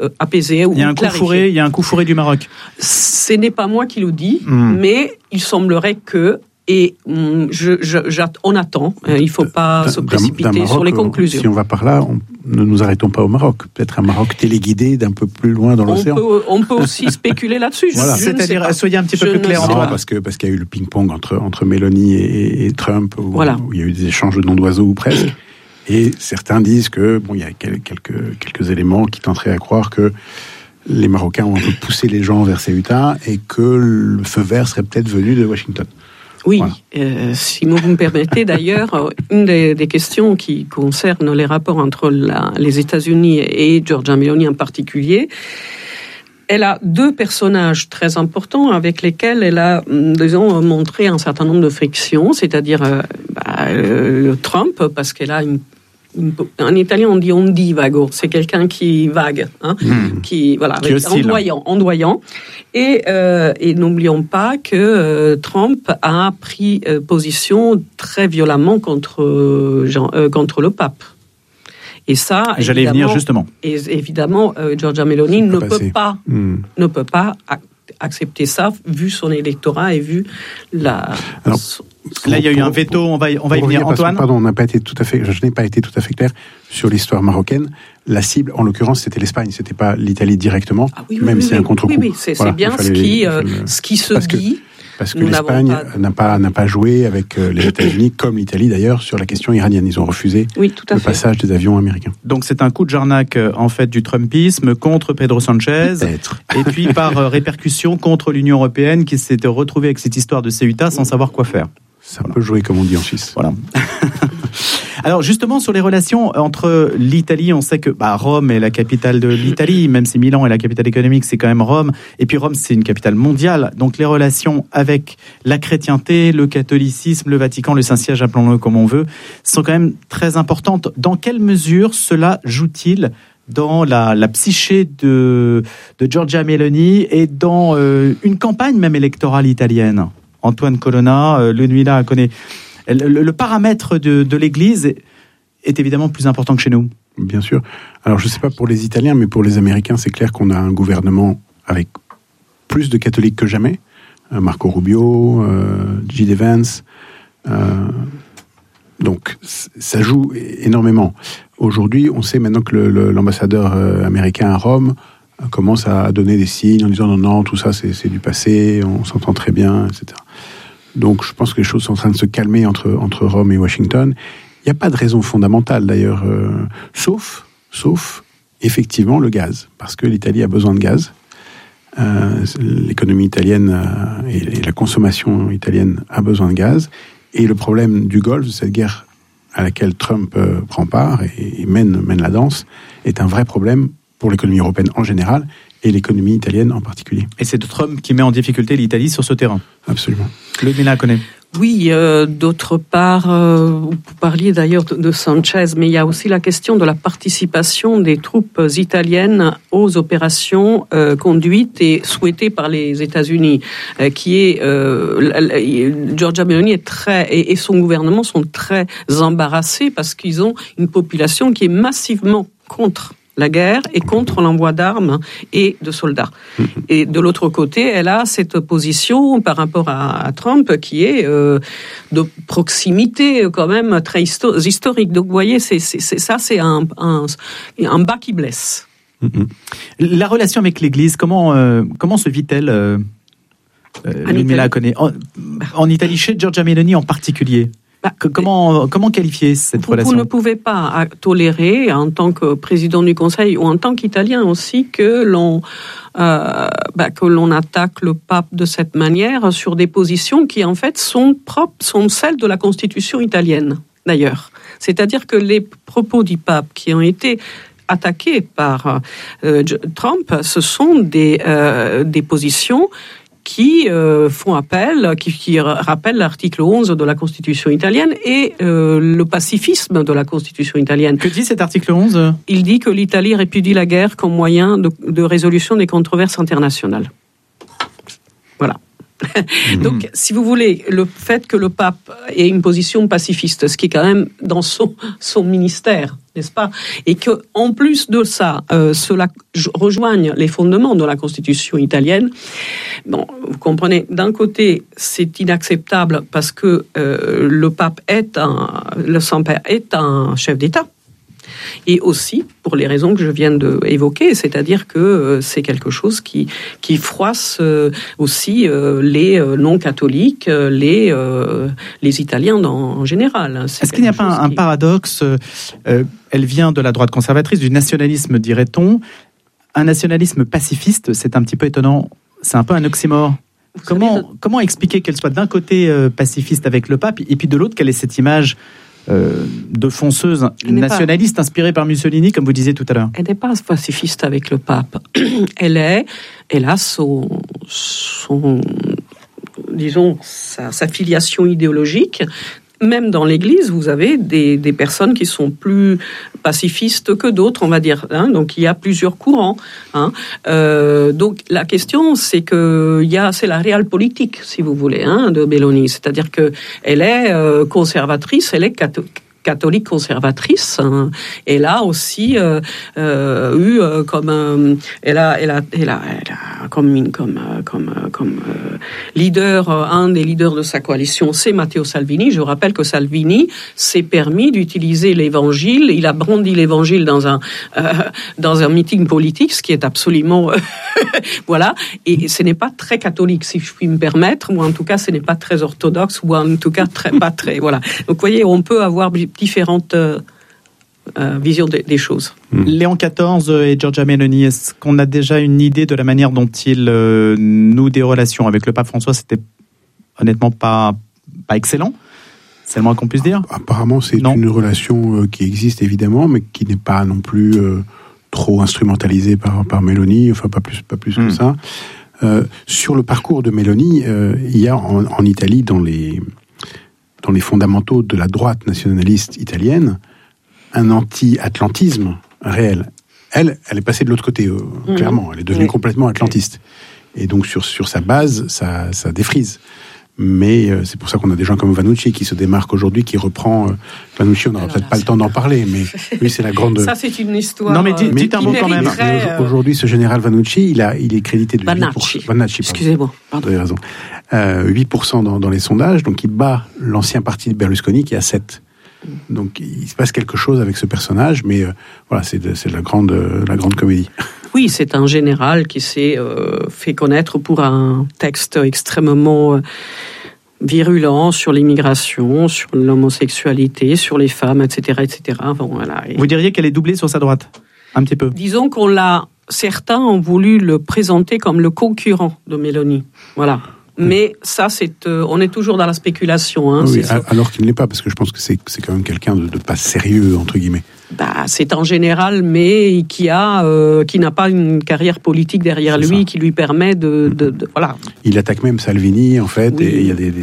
apaiser ou clarifier. Il y a un coup fourré du Maroc. Ce n'est pas moi qui le dis, mais il semblerait que... Et on attend, il ne faut pas se précipiter Maroc, sur les conclusions. Si on va par là, ne nous arrêtons pas au Maroc. Peut-être un Maroc téléguidé d'un peu plus loin dans l'océan. On peut aussi spéculer là-dessus. Voilà. C'est-à-dire, soyez un petit peu plus clair, Antoine. Parce qu'il y a eu le ping-pong entre Mélanie et Trump, où il y a eu des échanges de noms d'oiseaux ou presque. Et certains disent que il y a quelques éléments qui tenteraient à croire que les Marocains ont un peu poussé les gens vers Ceuta et que le feu vert serait peut-être venu de Washington. Oui, voilà. Si vous me permettez d'ailleurs, une des questions qui concerne les rapports entre les États-Unis et Giorgia Meloni en particulier, elle a deux personnages très importants avec lesquels elle a, disons, montré un certain nombre de frictions, c'est-à-dire Trump, parce qu'elle a en italien on dit ondivago, c'est quelqu'un qui vague, qui ondoyant. Et n'oublions pas que Trump a pris position très violemment contre le pape. Et ça, j'allais venir justement. Et évidemment, Giorgia Meloni ne peut pas accepter ça, vu son électorat et vu la... Alors, là, il y a eu un veto, on va y venir. Antoine ? Pardon, je n'ai pas été tout à fait clair sur l'histoire marocaine. La cible, en l'occurrence, c'était l'Espagne, c'était pas l'Italie directement, même si c'est un contre-coup. Oui, c'est bien ce qui se dit. Parce que l'Espagne n'a pas joué avec les États-Unis, comme l'Italie d'ailleurs, sur la question iranienne. Ils ont refusé le passage des avions américains. Donc c'est un coup de jarnac en fait du Trumpisme contre Pedro Sanchez. Peut-être. Et puis par répercussion contre l'Union européenne qui s'était retrouvée avec cette histoire de Ceuta sans savoir quoi faire. Ça peut jouer comme on dit en Suisse. Voilà. Alors justement sur les relations entre l'Italie, on sait que Rome est la capitale de l'Italie, même si Milan est la capitale économique, c'est quand même Rome. Et puis Rome, c'est une capitale mondiale. Donc les relations avec la chrétienté, le catholicisme, le Vatican, le Saint-Siège, appelons-le comme on veut, sont quand même très importantes. Dans quelle mesure cela joue-t-il dans la psyché de Giorgia Meloni et dans une campagne même électorale italienne ? Antoine Colonna, Ludmilla connaît... Le paramètre de l'Église est évidemment plus important que chez nous. Bien sûr. Alors, je ne sais pas pour les Italiens, mais pour les Américains, c'est clair qu'on a un gouvernement avec plus de catholiques que jamais. Marco Rubio, J.D. Vance. Donc, ça joue énormément. Aujourd'hui, on sait maintenant que l'ambassadeur américain à Rome commence à donner des signes en disant non, tout ça, c'est du passé, on s'entend très bien, etc. Donc, je pense que les choses sont en train de se calmer entre Rome et Washington. Il n'y a pas de raison fondamentale, d'ailleurs, sauf, effectivement, le gaz. Parce que l'Italie a besoin de gaz. L'économie italienne et la consommation italienne a besoin de gaz. Et le problème du Golfe, de cette guerre à laquelle Trump prend part et mène la danse, est un vrai problème pour l'économie européenne en général et l'économie italienne en particulier. Et c'est Trump qui met en difficulté l'Italie sur ce terrain. Absolument. Ludmilla connaît. Oui, d'autre part, vous parliez d'ailleurs de Sanchez, mais il y a aussi la question de la participation des troupes italiennes aux opérations conduites et souhaitées par les États-Unis, qui est Giorgia Meloni et son gouvernement sont très embarrassés parce qu'ils ont une population qui est massivement contre la guerre et contre l'envoi d'armes et de soldats. Et de l'autre côté, elle a cette position par rapport à Trump qui est de proximité quand même très historique. Donc vous voyez, c'est un bas qui blesse. La relation avec l'Église, comment se vit-elle Ludmilla connaît en Italie, chez Giorgia Meloni en particulier? Comment qualifier cette relation ? Vous ne pouvez pas tolérer, en tant que président du Conseil ou en tant qu'Italien aussi, que l'on attaque le pape de cette manière sur des positions qui en fait sont celles de la Constitution italienne, d'ailleurs. C'est-à-dire que les propos du pape qui ont été attaqués par Trump, ce sont des positions qui font appel, qui rappellent l'article 11 de la Constitution italienne et le pacifisme de la Constitution italienne. Que dit cet article 11 ? Il dit que l'Italie répudie la guerre comme moyen de résolution des controverses internationales. Voilà. Donc, si vous voulez, le fait que le pape ait une position pacifiste, ce qui est quand même dans son ministère, n'est-ce pas? Et que, en plus de ça, cela rejoigne les fondements de la Constitution italienne. Bon, vous comprenez, d'un côté, c'est inacceptable parce que le pape le Saint-Père est un chef d'État. Et aussi, pour les raisons que je viens d'évoquer, c'est-à-dire que c'est quelque chose qui froisse aussi les non-catholiques, les Italiens en général. Est-ce qu'il n'y a pas un paradoxe? Elle vient de la droite conservatrice, du nationalisme, dirait-on. Un nationalisme pacifiste, c'est un petit peu étonnant. C'est un peu un oxymore. Comment expliquer qu'elle soit d'un côté pacifiste avec le pape, et puis de l'autre, quelle est cette image de fonceuse nationaliste inspirée par Mussolini, comme vous disiez tout à l'heure? Elle n'est pas pacifiste avec le pape. Elle a disons, sa filiation idéologique. Même dans l'Église, vous avez des personnes qui sont plus pacifistes que d'autres, on va dire. Donc, il y a plusieurs courants. Donc, la question, c'est c'est la réelle politique, si vous voulez, de Meloni. C'est-à-dire que elle est conservatrice, elle est catholique conservatrice. Elle a aussi eu comme leader, un des leaders de sa coalition, c'est Matteo Salvini. Je rappelle que Salvini s'est permis d'utiliser l'évangile. Il a brandi l'évangile dans un meeting politique, ce qui est absolument voilà. Et ce n'est pas très catholique, si je puis me permettre, ou en tout cas, ce n'est pas très orthodoxe, ou en tout cas pas très voilà. Donc, vous voyez, on peut avoir différentes visions des choses. Léon XIV et Giorgia Meloni, est-ce qu'on a déjà une idée de la manière dont ils nouent des relations avec le pape François? C'était honnêtement pas excellent, c'est le moins qu'on puisse dire. Apparemment, c'est une relation qui existe évidemment, mais qui n'est pas non plus trop instrumentalisée par Meloni, enfin pas plus que ça. Sur le parcours de Meloni, il y a en Italie, dans les fondamentaux de la droite nationaliste italienne, un anti-atlantisme réel. Elle est passée de l'autre côté, clairement. Elle est devenue complètement atlantiste. Et donc, sur sa base, ça défrise. Mais c'est pour ça qu'on a des gens comme Vannucci qui se démarquent aujourd'hui, qui reprend... Vannucci, on n'aura peut-être pas le temps d'en parler, mais lui, c'est la grande... Ça, c'est une histoire... Non, mais dites un mot quand même. Aujourd'hui, ce général Vannucci, il est crédité de... Vannucci, excusez-moi. Pardon. Vous avez raison. 8% dans les sondages, donc il bat l'ancien parti de Berlusconi qui est à 7%. Donc il se passe quelque chose avec ce personnage, mais voilà, c'est la grande comédie. Oui, c'est un général qui s'est fait connaître pour un texte extrêmement virulent sur l'immigration, sur l'homosexualité, sur les femmes, etc., etc. Bon, voilà. Vous diriez qu'elle est doublée sur sa droite, un petit peu? Disons certains ont voulu le présenter comme le concurrent de Meloni. Voilà. Mais ça, on est toujours dans la spéculation. Oui, alors qu'il ne l'est pas, parce que je pense que c'est quand même quelqu'un de pas sérieux, entre guillemets. C'est un général, mais qui n'a pas une carrière politique derrière lui, qui lui permet voilà. Il attaque même Salvini, en fait, et il y a des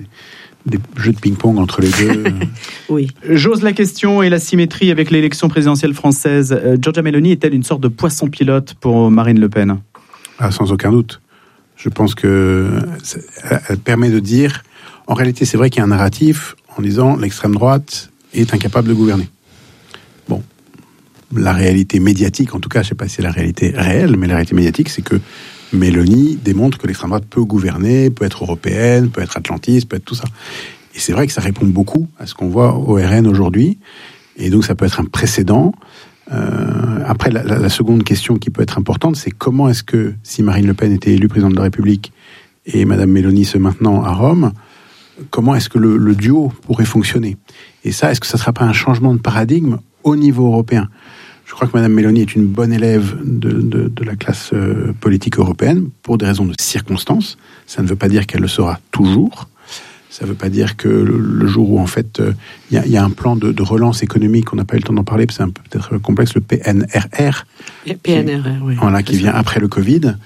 jeux de ping-pong entre les deux. Oui. J'ose la question et la symétrie avec l'élection présidentielle française. Giorgia Meloni est-elle une sorte de poisson pilote pour Marine Le Pen? Sans aucun doute. Je pense qu'elle permet de dire... En réalité, c'est vrai qu'il y a un narratif en disant l'extrême droite est incapable de gouverner. Bon, la réalité médiatique, en tout cas, je ne sais pas si c'est la réalité réelle, mais la réalité médiatique, c'est que Meloni démontre que l'extrême droite peut gouverner, peut être européenne, peut être atlantiste, peut être tout ça. Et c'est vrai que ça répond beaucoup à ce qu'on voit au RN aujourd'hui. Et donc, ça peut être un précédent. Après, la seconde question qui peut être importante, c'est comment est-ce que, si Marine Le Pen était élue présidente de la République et Madame Meloni se maintenant à Rome, comment est-ce que le duo pourrait fonctionner? Et ça, est-ce que ça ne sera pas un changement de paradigme au niveau européen? Je crois que Madame Meloni est une bonne élève de la classe politique européenne pour des raisons de circonstances. Ça ne veut pas dire qu'elle le sera toujours. Ça ne veut pas dire que le jour où, en fait, il y a un plan de relance économique, on n'a pas eu le temps d'en parler, parce que c'est peut-être complexe, le PNRR. Le PNRR, oui. Voilà, qui vient après le Covid.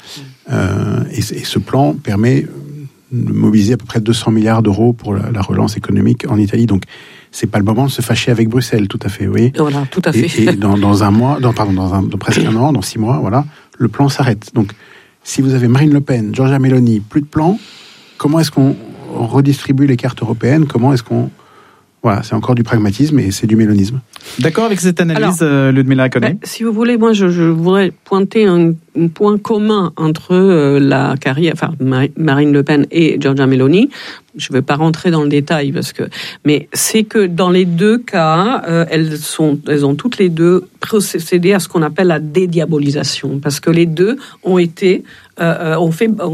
Et ce plan permet de mobiliser à peu près 200 milliards d'euros pour la relance économique en Italie. Donc, c'est pas le moment de se fâcher avec Bruxelles, tout à fait, oui. Voilà, tout à fait. Et dans un mois, dans presque un an, dans 6 mois, voilà, le plan s'arrête. Donc, si vous avez Marine Le Pen, Giorgia Meloni, plus de plan, comment est-ce qu'on redistribue les cartes européennes? Comment est-ce qu'on... Voilà, c'est encore du pragmatisme et c'est du mélonisme. D'accord avec cette analyse, Ludmila Akoné? Si vous voulez, moi, je voudrais pointer un point commun entre la carrière, Marine Le Pen et Giorgia Meloni. Je ne vais pas rentrer dans le détail mais c'est que dans les deux cas, elles ont toutes les deux procédé à ce qu'on appelle la dédiabolisation, parce que les deux ont été ont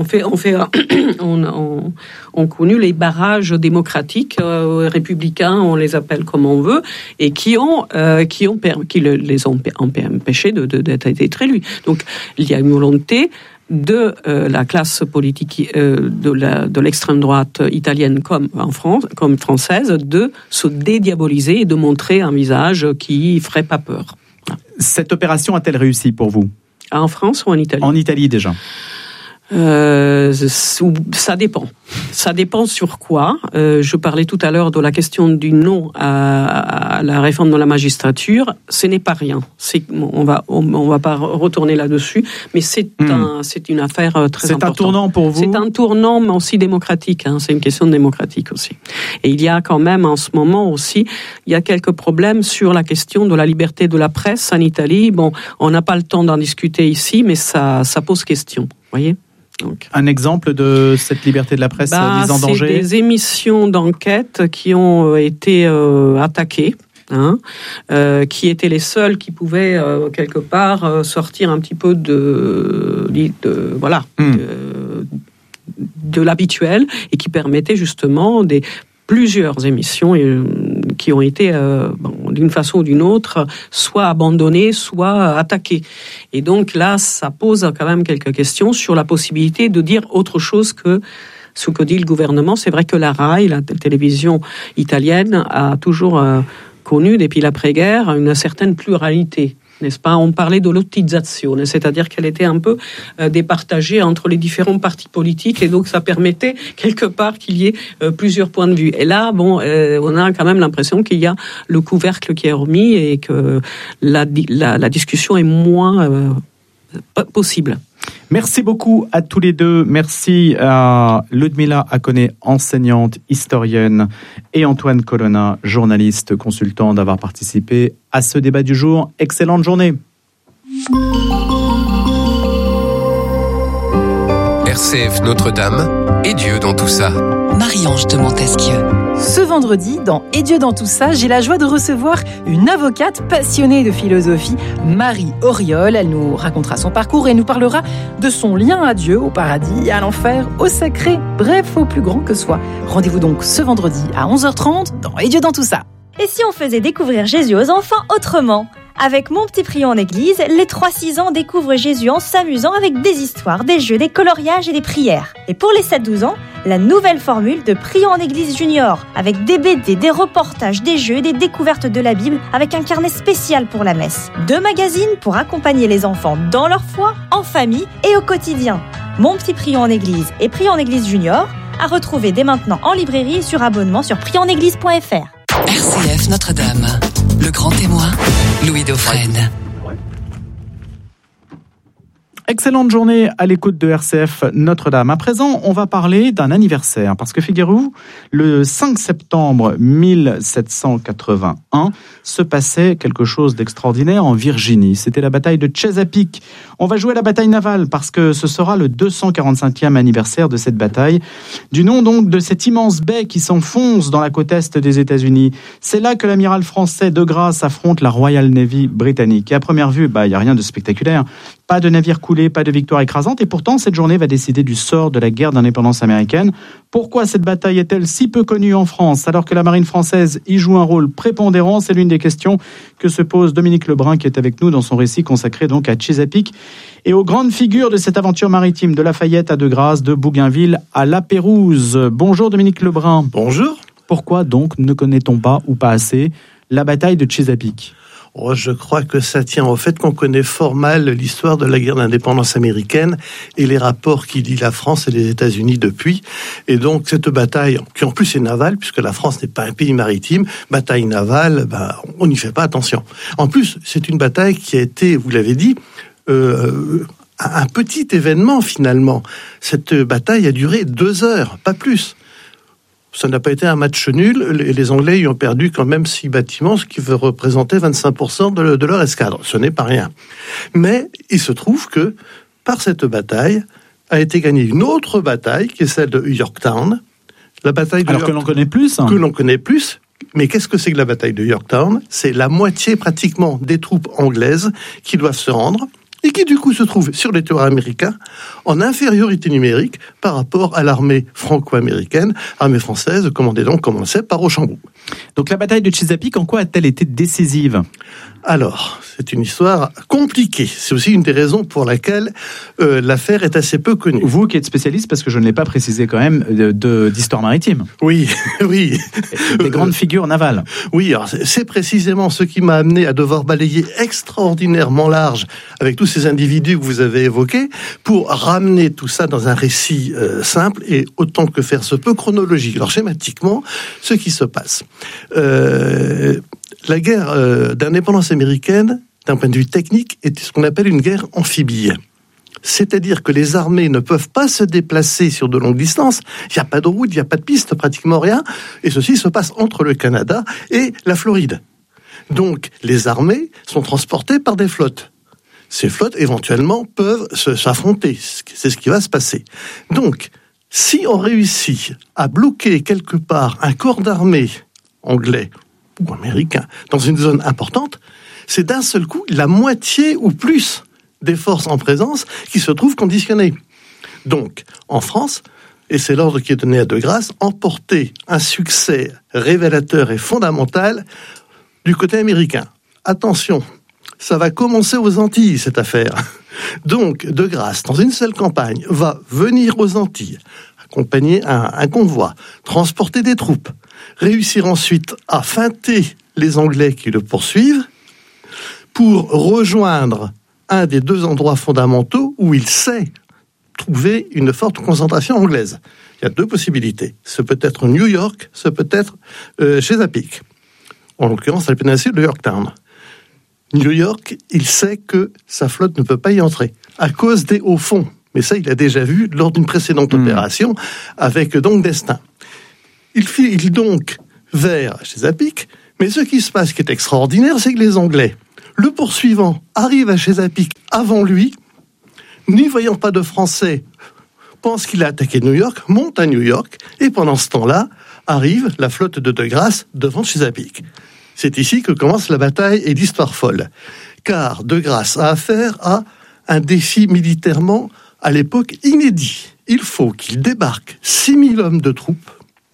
connu les barrages démocratiques républicains, on les appelle comme on veut, et qui les ont empêchés d'être élus. Donc il y a une volonté de la classe politique de l'extrême droite italienne comme en France, comme française, de se dédiaboliser et de montrer un visage qui ferait pas peur. Cette opération a-t-elle réussi pour vous? En France ou en Italie? En Italie déjà. Ça dépend. Ça dépend sur quoi. Je parlais tout à l'heure de la question du non à la réforme de la magistrature. Ce n'est pas rien. On va pas retourner là-dessus, mais c'est une affaire très importante. C'est un tournant pour vous? C'est un tournant, mais aussi démocratique. C'est une question démocratique aussi. Et il y a quand même en ce moment aussi, il y a quelques problèmes sur la question de la liberté de la presse en Italie. Bon, on n'a pas le temps d'en discuter ici, mais ça pose question. Vous voyez? Donc, un exemple de cette liberté de la presse mise en danger? C'est des émissions d'enquête qui ont été attaquées, qui étaient les seules qui pouvaient quelque part sortir un petit peu de l'habituel, et qui permettaient justement plusieurs émissions qui ont été, d'une façon ou d'une autre, soit abandonnées, soit attaquées. Et donc là, ça pose quand même quelques questions sur la possibilité de dire autre chose que ce que dit le gouvernement. C'est vrai que la RAI, la télévision italienne, a toujours connu, depuis l'après-guerre, une certaine pluralité. N'est-ce pas? On parlait de lottizzazione, c'est-à-dire qu'elle était un peu départagée entre les différents partis politiques, et donc ça permettait quelque part qu'il y ait plusieurs points de vue. Et là, on a quand même l'impression qu'il y a le couvercle qui est remis et que la discussion est moins possible. Merci beaucoup à tous les deux. Merci à Ludmila Akoné, enseignante, historienne, et Antoine Colonna, journaliste, consultant, d'avoir participé à ce débat du jour. Excellente journée. RCF Notre-Dame, et Dieu dans tout ça. Marie-Ange de Montesquieu. Ce vendredi, dans Et Dieu dans tout ça, j'ai la joie de recevoir une avocate passionnée de philosophie, Marie Auriol. Elle nous racontera son parcours et nous parlera de son lien à Dieu, au paradis, à l'enfer, au sacré, bref, au plus grand que soi. Rendez-vous donc ce vendredi à 11h30 dans Et Dieu dans tout ça. Et si on faisait découvrir Jésus aux enfants autrement ? Avec Mon Petit Prion en Église, les 3-6 ans découvrent Jésus en s'amusant avec des histoires, des jeux, des coloriages et des prières. Et pour les 7-12 ans, la nouvelle formule de Prion en Église Junior, avec des BD, des reportages, des jeux, des découvertes de la Bible, avec un carnet spécial pour la messe. 2 magazines pour accompagner les enfants dans leur foi, en famille et au quotidien. Mon Petit Prion en Église et Prion en Église Junior, à retrouver dès maintenant en librairie et sur abonnement sur prionenéglise.fr. RCF Notre-Dame, le grand témoin, Louis Dauphren. Excellente journée à l'écoute de RCF Notre-Dame. À présent, on va parler d'un anniversaire, parce que figurez-vous, le 5 septembre 1781 se passait quelque chose d'extraordinaire en Virginie. C'était la bataille de Chesapeake. On va jouer à la bataille navale, parce que ce sera le 245e anniversaire de cette bataille, du nom donc de cette immense baie qui s'enfonce dans la côte est des États-Unis. C'est là que l'amiral français De Grasse affronte la Royal Navy britannique. Et à première vue, il n'y a rien de spectaculaire. Pas de navire coulé, pas de victoire écrasante, et pourtant cette journée va décider du sort de la guerre d'indépendance américaine. Pourquoi cette bataille est-elle si peu connue en France, alors que la marine française y joue un rôle prépondérant? C'est l'une des questions que se pose Dominique Lebrun, qui est avec nous dans son récit consacré donc à Chesapeake et aux grandes figures de cette aventure maritime, de Lafayette à De Grasse, de Bougainville à La Pérouse. Bonjour Dominique Lebrun. Bonjour. Pourquoi donc ne connaît-on pas, ou pas assez, la bataille de Chesapeake? Je crois que ça tient au fait qu'on connaît fort mal l'histoire de la guerre d'indépendance américaine et les rapports qui lient la France et les États-Unis depuis. Et donc cette bataille, qui en plus est navale, puisque la France n'est pas un pays maritime, bataille navale, on n'y fait pas attention. En plus, c'est une bataille qui a été, vous l'avez dit, un petit événement finalement. Cette bataille a duré 2 heures, pas plus. Ça n'a pas été un match nul. Les Anglais y ont perdu quand même 6 bâtiments, ce qui veut représenter 25% de leur escadre. Ce n'est pas rien. Mais il se trouve que, par cette bataille, a été gagnée une autre bataille, qui est celle de Yorktown. La bataille de Alors que l'on connaît plus. Que l'on connaît plus. Mais qu'est-ce que c'est que la bataille de Yorktown ? C'est la moitié pratiquement des troupes anglaises qui doivent se rendre, et qui du coup se trouve sur les territoires américains en infériorité numérique par rapport à l'armée franco-américaine, armée française commandée donc, comme on le sait, par Rochambeau. Donc la bataille de Chesapeake, en quoi a-t-elle été décisive ? Alors, c'est une histoire compliquée. C'est aussi une des raisons pour laquelle l'affaire est assez peu connue. Vous qui êtes spécialiste, parce que je ne l'ai pas précisé quand même, d'histoire maritime. Oui, oui. Des grandes figures navales. Oui, alors c'est précisément ce qui m'a amené à devoir balayer extraordinairement large avec tous ces individus que vous avez évoqués pour ramener tout ça dans un récit simple et autant que faire se peut chronologique. Alors schématiquement, ce qui se passe. La guerre d'indépendance américaine, d'un point de vue technique, est ce qu'on appelle une guerre amphibie. C'est-à-dire que les armées ne peuvent pas se déplacer sur de longues distances. Il n'y a pas de route, il n'y a pas de piste, pratiquement rien. Et ceci se passe entre le Canada et la Floride. Donc, les armées sont transportées par des flottes. Ces flottes, éventuellement, peuvent s'affronter. C'est ce qui va se passer. Donc, si on réussit à bloquer quelque part un corps d'armée anglais ou américain dans une zone importante, c'est d'un seul coup la moitié ou plus des forces en présence qui se trouvent conditionnées. Donc, en France, et c'est l'ordre qui est donné à De Grasse, emporter un succès révélateur et fondamental du côté américain. Attention, ça va commencer aux Antilles, cette affaire. Donc, De Grasse, dans une seule campagne, va venir aux Antilles, accompagner un convoi, transporter des troupes, réussir ensuite à feinter les Anglais qui le poursuivent pour rejoindre un des 2 endroits fondamentaux où il sait trouver une forte concentration anglaise. Il y a 2 possibilités. Ce peut être New York, ce peut être Chesapeake. En l'occurrence, la péninsule de Yorktown. New York, il sait que sa flotte ne peut pas y entrer à cause des hauts fonds. Mais ça, il a déjà vu lors d'une précédente opération avec donc Destin. Il file donc vers Chesapeake, mais ce qui se passe qui est extraordinaire, c'est que les Anglais, le poursuivant, arrivent à Chesapeake avant lui, n'y voyant pas de Français, pense qu'il a attaqué New York, monte à New York, et pendant ce temps-là, arrive la flotte de De Grasse devant Chesapeake. C'est ici que commence la bataille et l'histoire folle, car De Grasse a affaire à un défi militairement, à l'époque, inédit. Il faut qu'il débarque 6000 hommes de troupes,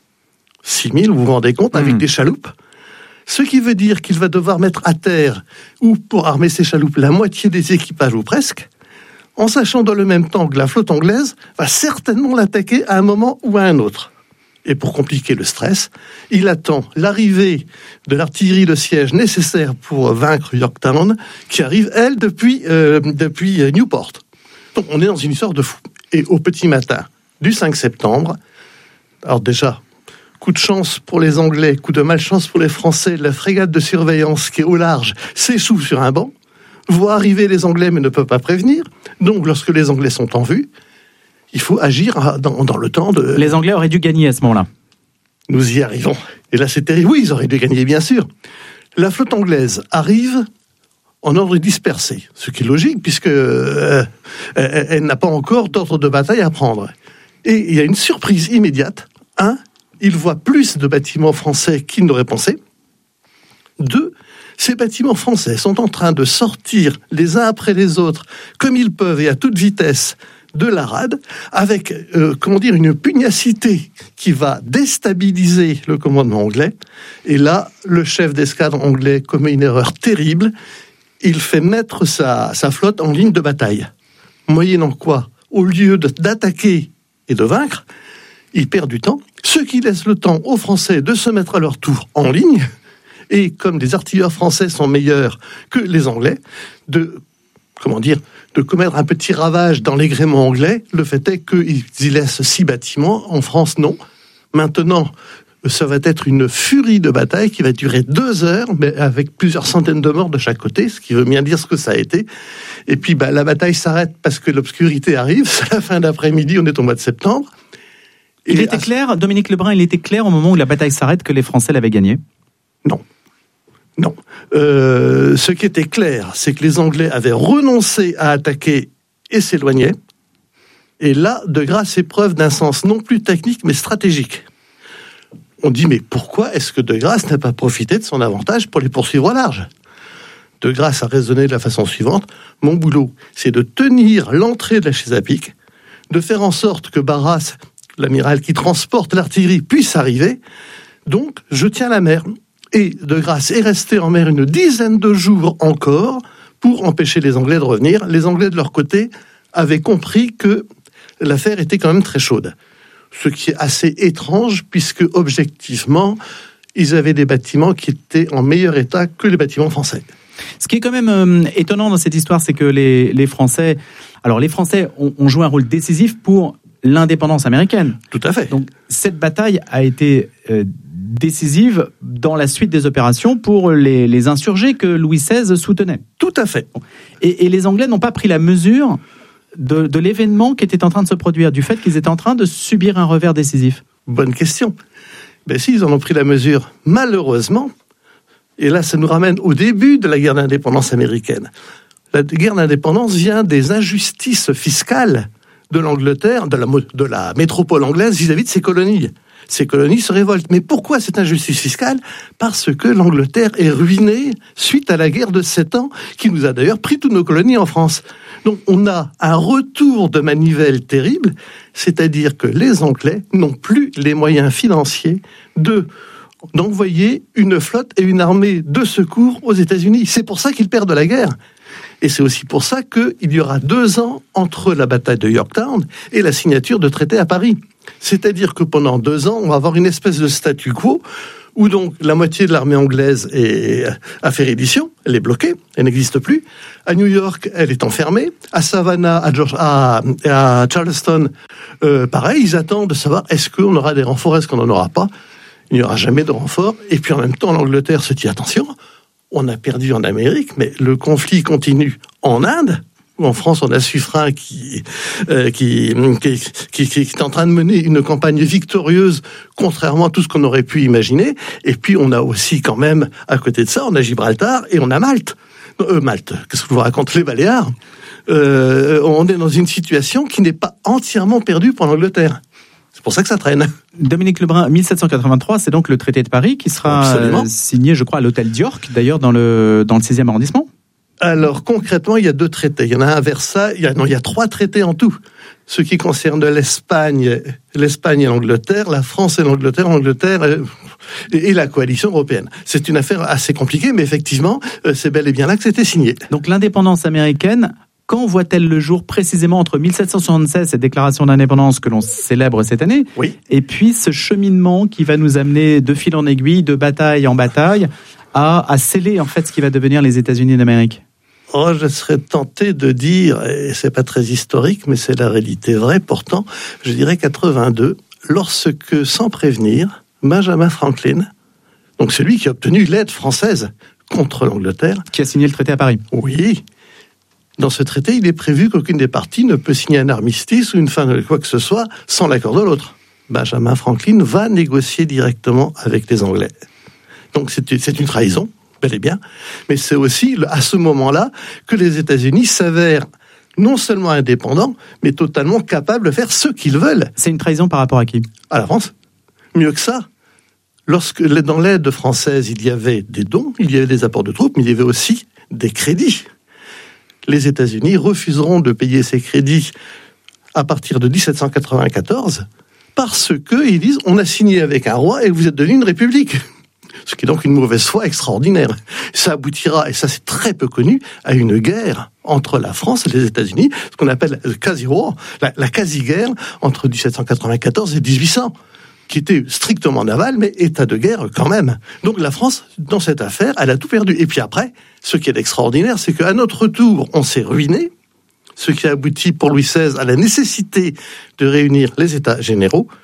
6000, vous vous rendez compte, avec des chaloupes, ce qui veut dire qu'il va devoir mettre à terre, ou pour armer ses chaloupes, la moitié des équipages, ou presque, en sachant dans le même temps que la flotte anglaise va certainement l'attaquer à un moment ou à un autre. Et pour compliquer le stress, il attend l'arrivée de l'artillerie de siège nécessaire pour vaincre Yorktown, qui arrive, elle, depuis Newport. Donc on est dans une histoire de fou. Et au petit matin du 5 septembre, alors déjà, coup de chance pour les Anglais, coup de malchance pour les Français, la frégate de surveillance qui est au large s'échoue sur un banc, voit arriver les Anglais mais ne peut pas prévenir. Donc lorsque les Anglais sont en vue, il faut agir dans le temps de... Les Anglais auraient dû gagner à ce moment-là. Nous y arrivons. Et là c'est terrible. Oui, ils auraient dû gagner, bien sûr. La flotte anglaise arrive en ordre dispersé, ce qui est logique puisque elle n'a pas encore d'ordre de bataille à prendre. Et il y a une surprise immédiate. 1, il voit plus de bâtiments français qu'il n'aurait pensé. 2, ces bâtiments français sont en train de sortir les uns après les autres, comme ils peuvent et à toute vitesse, de la rade, avec une pugnacité qui va déstabiliser le commandement anglais. Et là, le chef d'escadre anglais commet une erreur terrible. Il fait mettre sa flotte en ligne de bataille. Moyennant quoi, au lieu d'attaquer et de vaincre, il perd du temps, ce qui laisse le temps aux Français de se mettre à leur tour en ligne, et comme les artilleurs français sont meilleurs que les Anglais, de commettre un petit ravage dans les gréements anglais. Le fait est qu'ils y laissent 6 bâtiments, en France non. Maintenant, Ça va être une furie de bataille qui va durer 2 heures, mais avec plusieurs centaines de morts de chaque côté, ce qui veut bien dire ce que ça a été. Et puis la bataille s'arrête parce que l'obscurité arrive. C'est la fin d'après-midi, on est au mois de septembre. Il était clair, Dominique Lebrun, il était clair au moment où la bataille s'arrête que les Français l'avaient gagnée ? Non. Ce qui était clair, c'est que les Anglais avaient renoncé à attaquer et s'éloignaient. Et là, De Grasse est preuve d'un sens non plus technique, mais stratégique. On dit, mais pourquoi est-ce que De Grasse n'a pas profité de son avantage pour les poursuivre au large ? De Grasse a raisonné de la façon suivante. Mon boulot, c'est de tenir l'entrée de la Chesapeake, de faire en sorte que Barras, l'amiral qui transporte l'artillerie, puisse arriver. Donc, je tiens la mer. Et De Grasse est resté en mer une dizaine de jours encore pour empêcher les Anglais de revenir. Les Anglais, de leur côté, avaient compris que l'affaire était quand même très chaude. Ce qui est assez étrange, puisque, objectivement, ils avaient des bâtiments qui étaient en meilleur état que les bâtiments français. Ce qui est quand même étonnant dans cette histoire, c'est que les Français ont joué un rôle décisif pour l'indépendance américaine. Tout à fait. Donc, cette bataille a été décisive dans la suite des opérations pour les insurgés que Louis XVI soutenait. Tout à fait. Et les Anglais n'ont pas pris la mesure de l'événement qui était en train de se produire, du fait qu'ils étaient en train de subir un revers décisif. Bonne question. Ben si, ils en ont pris la mesure, malheureusement. Et là, ça nous ramène au début de la guerre d'indépendance américaine. La guerre d'indépendance vient des injustices fiscales de l'Angleterre, de la métropole anglaise vis-à-vis de ses colonies. Ces colonies se révoltent. Mais pourquoi cette injustice fiscale ? Parce que l'Angleterre est ruinée suite à la guerre de 7 ans, qui nous a d'ailleurs pris toutes nos colonies en France. Donc on a un retour de manivelle terrible, c'est-à-dire que les Anglais n'ont plus les moyens financiers d'envoyer une flotte et une armée de secours aux États-Unis. C'est pour ça qu'ils perdent la guerre. Et c'est aussi pour ça qu'il y aura 2 ans entre la bataille de Yorktown et la signature de traités à Paris. C'est-à-dire que pendant 2 ans, on va avoir une espèce de statu quo où donc la moitié de l'armée anglaise a fait reddition, elle est bloquée, elle n'existe plus. À New York, elle est enfermée. À Savannah, à Charleston, pareil, ils attendent de savoir est-ce qu'on aura des renforts, est-ce qu'on n'en aura pas. Il n'y aura jamais de renforts. Et puis en même temps, l'Angleterre se dit attention, on a perdu en Amérique, mais le conflit continue en Inde, où en France on a Suffren qui est en train de mener une campagne victorieuse, contrairement à tout ce qu'on aurait pu imaginer. Et puis on a aussi quand même, à côté de ça, on a Gibraltar et on a Malte. Malte, qu'est-ce que je vous raconte, les Baléares. On est dans une situation qui n'est pas entièrement perdue pour l'Angleterre. C'est pour ça que ça traîne. Dominique Lebrun, 1783, c'est donc le traité de Paris qui sera signé, je crois, à l'hôtel d'York, d'ailleurs dans le 6e arrondissement. Alors, concrètement, il y a 2 traités. Il y en a un à Versailles, il y a 3 traités en tout. Ce qui concerne l'Espagne et l'Angleterre, la France et l'Angleterre et la coalition européenne. C'est une affaire assez compliquée, mais effectivement, c'est bel et bien là que c'était signé. Donc l'indépendance américaine, quand voit-elle le jour précisément entre 1776, cette déclaration d'indépendance que l'on célèbre cette année, oui, et puis ce cheminement qui va nous amener de fil en aiguille, de bataille en bataille, à sceller en fait ce qui va devenir les États-Unis d'Amérique? Oh, je serais tenté de dire, et c'est pas très historique, mais c'est la réalité vraie, pourtant, je dirais 82, lorsque, sans prévenir, Benjamin Franklin, donc celui qui a obtenu l'aide française contre l'Angleterre... Qui a signé le traité à Paris. Oui. Dans ce traité, il est prévu qu'aucune des parties ne peut signer un armistice ou une fin de quoi que ce soit sans l'accord de l'autre. Benjamin Franklin va négocier directement avec les Anglais. Donc c'est une trahison, bel et bien, mais c'est aussi à ce moment-là que les États-Unis s'avèrent non seulement indépendants, mais totalement capables de faire ce qu'ils veulent. C'est une trahison par rapport à qui ? À la France. Mieux que ça. Lorsque dans l'aide française, il y avait des dons, il y avait des apports de troupes, mais il y avait aussi des crédits. Les États-Unis refuseront de payer ces crédits à partir de 1794 parce qu'ils disent on a signé avec un roi et vous êtes devenu une république. Ce qui est donc une mauvaise foi extraordinaire. Ça aboutira, et ça c'est très peu connu, à une guerre entre la France et les États-Unis, ce qu'on appelle le quasi-war, la quasi-guerre entre 1794 et 1800, qui était strictement navale, mais état de guerre quand même. Donc la France, dans cette affaire, elle a tout perdu. Et puis après, ce qui est extraordinaire, c'est qu'à notre tour, on s'est ruiné, ce qui a abouti pour Louis XVI à la nécessité de réunir les États généraux.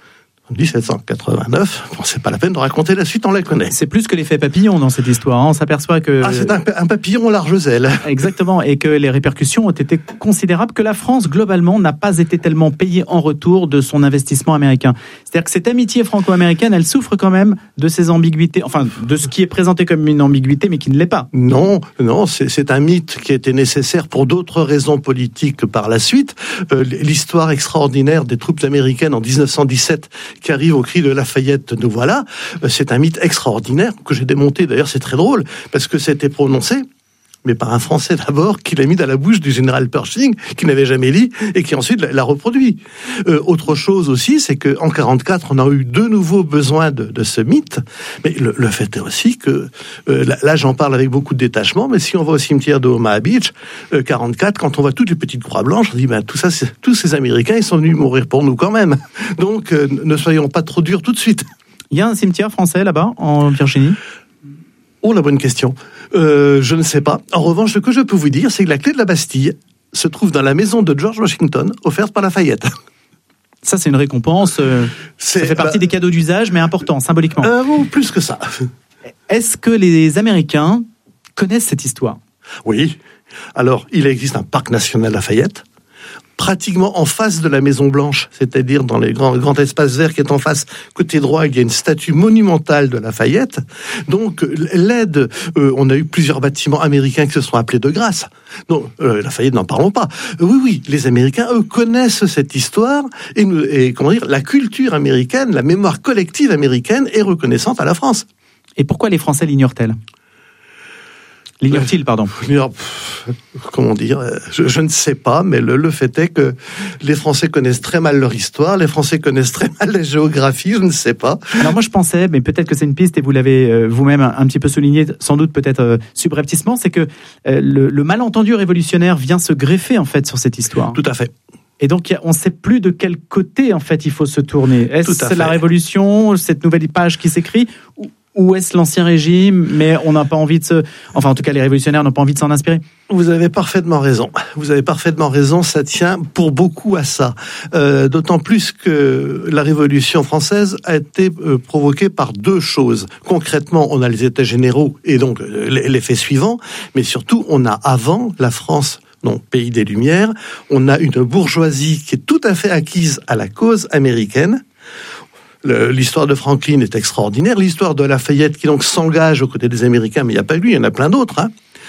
1789, bon, c'est pas la peine de raconter la suite, on la connaît. C'est plus que l'effet papillon dans cette histoire. On s'aperçoit que... c'est un papillon aux larges ailes. Exactement, et que les répercussions ont été considérables, que la France, globalement, n'a pas été tellement payée en retour de son investissement américain. C'est-à-dire que cette amitié franco-américaine, elle souffre quand même de ces ambiguïtés, enfin, de ce qui est présenté comme une ambiguïté, mais qui ne l'est pas. Non, c'est un mythe qui était nécessaire pour d'autres raisons politiques que par la suite. L'histoire extraordinaire des troupes américaines en 1917 qui arrive au cri de Lafayette, nous voilà. C'est un mythe extraordinaire que j'ai démonté. D'ailleurs, c'est très drôle parce que c'était prononcé, mais par un Français d'abord, qui l'a mis dans la bouche du général Pershing, qui n'avait jamais lu et qui ensuite l'a reproduit. Autre chose aussi, c'est que en 44, on a eu de nouveau besoin de ce mythe. Mais le fait est aussi que là, j'en parle avec beaucoup de détachement. Mais si on va au cimetière de Omaha Beach, 44, quand on voit toutes les petites croix blanches, on dit tout ça, tous ces Américains, ils sont venus mourir pour nous quand même. Donc, ne soyons pas trop durs tout de suite. Il y a un cimetière français là-bas en Virginie. Oh, la bonne question. Je ne sais pas. En revanche, ce que je peux vous dire, c'est que la clé de la Bastille se trouve dans la maison de George Washington, offerte par Lafayette. Ça, c'est une récompense. Ça fait partie des cadeaux d'usage, mais important, symboliquement. Plus que ça. Est-ce que les Américains connaissent cette histoire ? Oui. Alors, il existe un parc national Lafayette, pratiquement en face de la Maison Blanche, c'est-à-dire dans les grands espaces verts qui est en face, côté droit, il y a une statue monumentale de Lafayette. Donc, l'aide, on a eu plusieurs bâtiments américains qui se sont appelés de grâce. Donc, Lafayette, n'en parlons pas. Oui, les Américains, eux, connaissent cette histoire et comment dire, la culture américaine, la mémoire collective américaine est reconnaissante à la France. Et pourquoi les Français l'ignorent-ils ? L'ignore-t-il, pardon. Comment dire, je ne sais pas, mais le fait est que les Français connaissent très mal leur histoire, les Français connaissent très mal la géographie, je ne sais pas. Alors moi je pensais, mais peut-être que c'est une piste et vous l'avez vous-même un petit peu souligné, sans doute peut-être subrepticement, c'est que le malentendu révolutionnaire vient se greffer en fait sur cette histoire. Tout à fait. Et donc, on ne sait plus de quel côté, en fait, il faut se tourner. Est-ce la Révolution, cette nouvelle page qui s'écrit, ou est-ce l'Ancien Régime, mais on n'a pas envie de se... Enfin, en tout cas, les révolutionnaires n'ont pas envie de s'en inspirer. Vous avez parfaitement raison. Vous avez parfaitement raison. Ça tient pour beaucoup à ça. D'autant plus que la Révolution française a été provoquée par deux choses. Concrètement, on a les États généraux et donc l'effet suivant. Mais surtout, on a avant la France... Non, pays des Lumières, on a une bourgeoisie qui est tout à fait acquise à la cause américaine. L'histoire de Franklin est extraordinaire. L'histoire de Lafayette qui donc s'engage aux côtés des Américains, mais il n'y a pas lui, il y en a plein d'autres.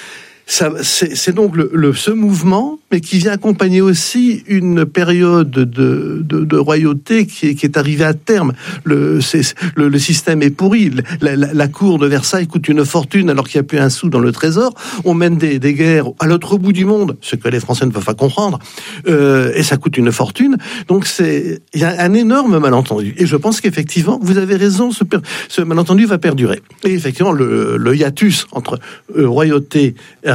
C'est donc ce mouvement, mais qui vient accompagner aussi une période de royauté qui est arrivée à terme. Le système est pourri. La cour de Versailles coûte une fortune alors qu'il n'y a plus un sou dans le trésor. On mène des guerres à l'autre bout du monde, ce que les Français ne peuvent pas comprendre, et ça coûte une fortune. Donc il y a un énorme malentendu. Et je pense qu'effectivement, vous avez raison, ce malentendu va perdurer. Et effectivement, le hiatus entre royauté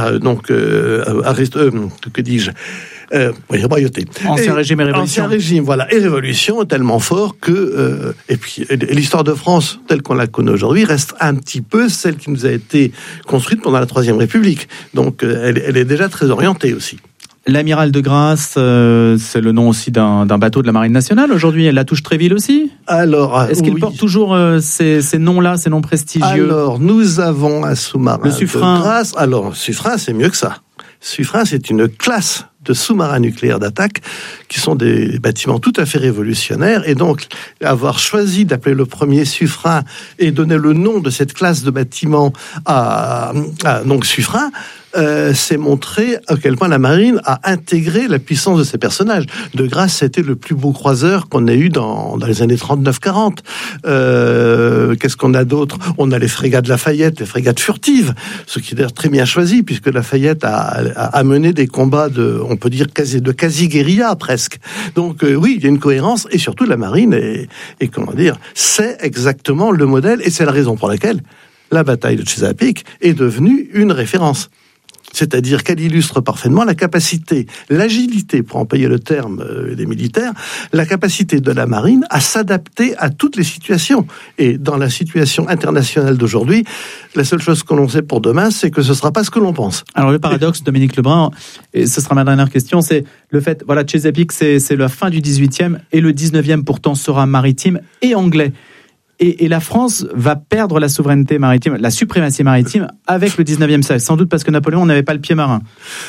que dis-je royauté. Ancien régime et révolution. Ancien régime, voilà, et révolution est tellement fort que et puis l'histoire de France telle qu'on la connaît aujourd'hui reste un petit peu celle qui nous a été construite pendant la Troisième République. Donc elle est déjà très orientée aussi. L'amiral de Grasse, c'est le nom aussi d'un bateau de la Marine nationale aujourd'hui. La Touche-Tréville aussi. Alors, est-ce qu'il porte toujours ces noms-là, ces noms prestigieux? Alors, nous avons un sous-marin le Suffren. De Grasse. Alors, Suffren, c'est mieux que ça. Suffren, c'est une classe de sous-marins nucléaires d'attaque qui sont des bâtiments tout à fait révolutionnaires. Et donc, avoir choisi d'appeler le premier Suffren et donner le nom de cette classe de bâtiments à donc Suffren, c'est montrer à quel point la marine a intégré la puissance de ces personnages. De Grasse, c'était le plus beau croiseur qu'on ait eu dans les années 39-40. Qu'est-ce qu'on a d'autre? On a les frégates Lafayette, les frégates furtives, ce qui est d'ailleurs très bien choisi, puisque Lafayette a mené des combats on peut dire quasi-guérilla presque. Donc oui, il y a une cohérence, et surtout la marine est comment dire, c'est exactement le modèle, et c'est la raison pour laquelle la bataille de Chesapeake est devenue une référence. C'est-à-dire qu'elle illustre parfaitement la capacité, l'agilité, pour employer le terme des militaires, la capacité de la marine à s'adapter à toutes les situations. Et dans la situation internationale d'aujourd'hui, la seule chose que l'on sait pour demain, c'est que ce ne sera pas ce que l'on pense. Alors le paradoxe, Dominique Lebrun, et ce sera ma dernière question, c'est le fait, voilà, Chesapeake, c'est la fin du 18e et le 19e pourtant sera maritime et anglais. Et la France va perdre la souveraineté maritime, la suprématie maritime avec le 19e siècle, sans doute parce que Napoléon n'avait pas le pied marin.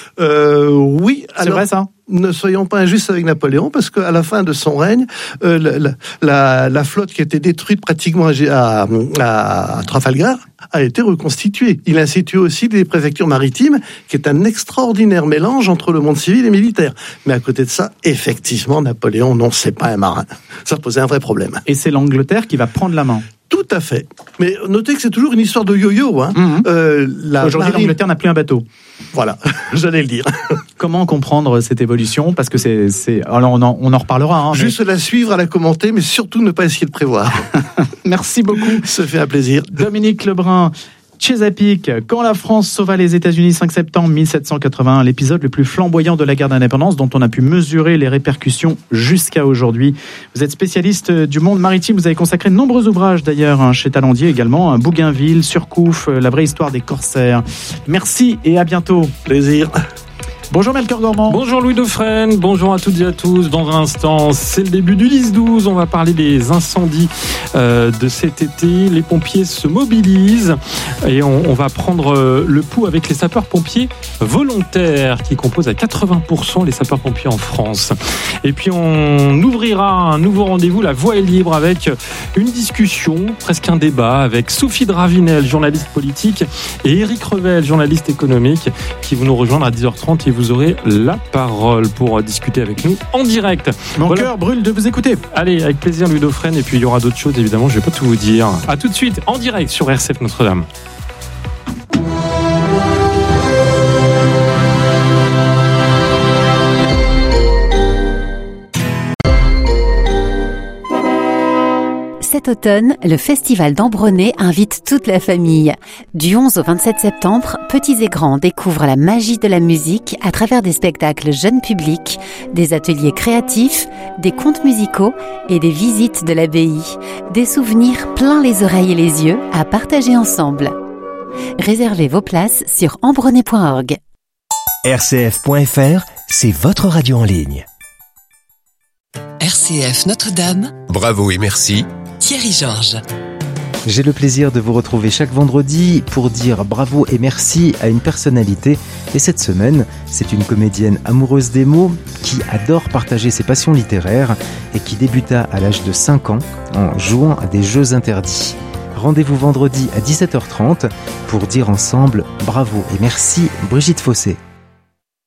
Oui, c'est vrai ça ? Ne soyons pas injustes avec Napoléon, parce qu'à la fin de son règne, la flotte qui était détruite pratiquement à Trafalgar a été reconstituée. Il a institué aussi des préfectures maritimes, qui est un extraordinaire mélange entre le monde civil et militaire. Mais à côté de ça, effectivement, Napoléon, non, c'est pas un marin. Ça posait un vrai problème. Et c'est l'Angleterre qui va prendre la main. Tout à fait. Mais notez que c'est toujours une histoire de yo-yo. Hein. Aujourd'hui, l'Angleterre n'a plus un bateau. Voilà, j'allais le dire. Comment comprendre cette évolution ? Parce que alors on en reparlera. Hein, juste la suivre, à la commenter, mais surtout ne pas essayer de prévoir. Merci beaucoup. Ça fait un plaisir. Dominique Lebrun. Chesapeake, quand la France sauva les États-Unis 5 septembre 1781, l'épisode le plus flamboyant de la guerre d'indépendance dont on a pu mesurer les répercussions jusqu'à aujourd'hui. Vous êtes spécialiste du monde maritime, vous avez consacré de nombreux ouvrages d'ailleurs chez Talandier également, Bougainville, Surcouf, la vraie histoire des corsaires. Merci et à bientôt. Plaisir. Bonjour Melchior Gormand. Bonjour Louis Dauphren, bonjour à toutes et à tous. Dans un instant, c'est le début du 10-12. On va parler des incendies de cet été. Les pompiers se mobilisent et on va prendre le pouls avec les sapeurs-pompiers volontaires qui composent à 80% les sapeurs-pompiers en France. Et puis on ouvrira un nouveau rendez-vous, La Voix est libre, avec une discussion, presque un débat, avec Sophie Dravinel, journaliste politique, et Éric Revel, journaliste économique, qui vont nous rejoindre à 10h30 et vous aurez la parole pour discuter avec nous en direct. Mon cœur brûle de vous écouter. Allez, avec plaisir Louis Dauphren, et puis il y aura d'autres choses évidemment, je ne vais pas tout vous dire. A tout de suite, en direct sur RCF Notre-Dame. Cet automne, le Festival d'Ambronay invite toute la famille. Du 11 au 27 septembre, petits et grands découvrent la magie de la musique à travers des spectacles jeunes publics, des ateliers créatifs, des contes musicaux et des visites de l'abbaye. Des souvenirs plein les oreilles et les yeux à partager ensemble. Réservez vos places sur ambronay.org. RCF.fr, c'est votre radio en ligne. RCF Notre-Dame. Bravo et merci. Thierry Georges. J'ai le plaisir de vous retrouver chaque vendredi pour dire bravo et merci à une personnalité. Et cette semaine, c'est une comédienne amoureuse des mots qui adore partager ses passions littéraires et qui débuta à l'âge de 5 ans en jouant à des jeux interdits. Rendez-vous vendredi à 17h30 pour dire ensemble bravo et merci Brigitte Fossé.